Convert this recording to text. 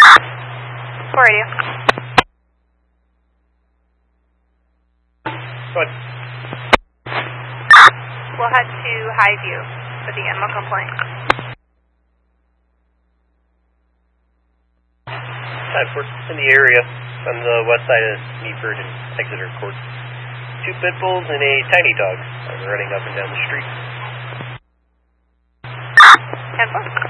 For radio. Go ahead. We'll head to Highview for the animal complaint. We're in the area on the west side of Meaford and Exeter Court. 2 pit bulls and a tiny dog are running up and down the street. 10-4.